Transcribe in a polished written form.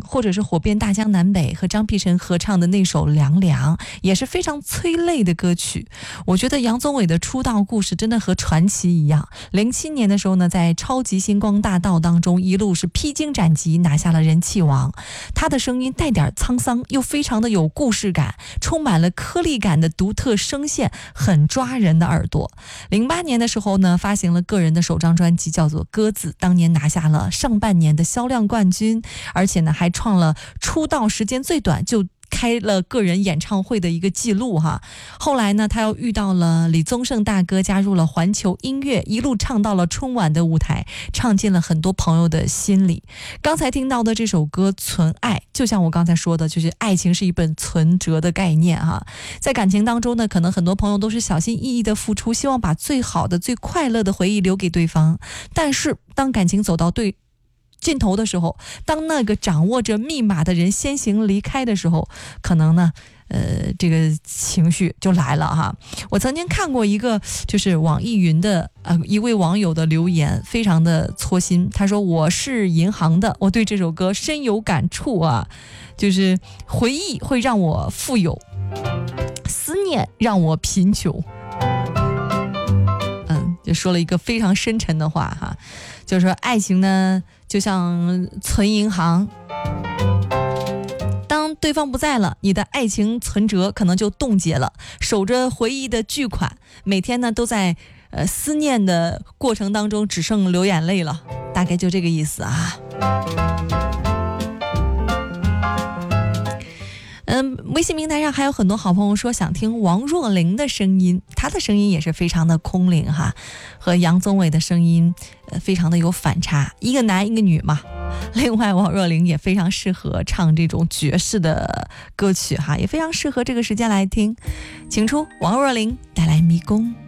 或者是火遍大江南北和张碧晨合唱的那首《凉凉》，也是非常催泪的歌曲。我觉得杨宗纬的出道故事真的和传奇一样。07年的时候呢，在超级星光大道当中一路是披荆斩棘，拿下了人气王。他的声音带点沧桑，又非常的有故事感，充满了颗粒感的独特声线，很抓人的耳朵。08年的时候呢，发行了个人的首张专辑，叫做《鸽子》，当年拿下了上半年的销量冠军，而且呢还创了出道时间最短就开了个人演唱会的一个记录哈。后来呢，他又遇到了李宗盛大哥，加入了环球音乐，一路唱到了春晚的舞台，唱进了很多朋友的心里。刚才听到的这首歌《存爱》，就像我刚才说的，就是爱情是一本存折的概念哈。在感情当中呢，可能很多朋友都是小心翼翼的付出，希望把最好的最快乐的回忆留给对方，但是当感情走到尽头的时候，当那个掌握着密码的人先行离开的时候，可能呢这个情绪就来了哈。我曾经看过一个就是网易云的一位网友的留言，非常的戳心。他说：我是银行的，我对这首歌深有感触啊，就是回忆会让我富有，思念让我贫穷。就说了一个非常深沉的话哈，就是说爱情呢就像存银行，当对方不在了，你的爱情存折可能就冻结了，守着回忆的巨款，每天呢都在思念的过程当中只剩流眼泪了，大概就这个意思啊。微信平台上还有很多好朋友说想听王若琳的声音，她的声音也是非常的空灵哈，和杨宗纬的声音非常的有反差，一个男一个女嘛。另外王若琳也非常适合唱这种爵士的歌曲哈，也非常适合这个时间来听。请出王若琳带来迷宫。